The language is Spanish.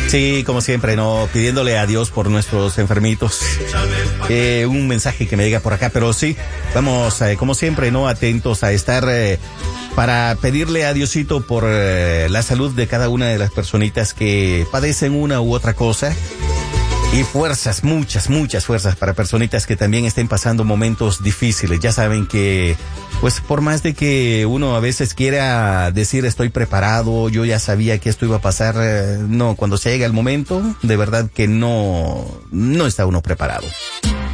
Sí, como siempre, ¿no? Pidiéndole a Dios por nuestros enfermitos. Un mensaje que me llega por acá, pero sí, vamos, como siempre, ¿no? Atentos a estar para pedirle a Diosito por la salud de cada una de las personitas que padecen una u otra cosa. Y fuerzas, muchas fuerzas para personitas que también estén pasando momentos difíciles. Ya saben que, pues por más de que uno a veces quiera decir estoy preparado, yo ya sabía que esto iba a pasar, no, cuando se llega el momento, de verdad que no está uno preparado.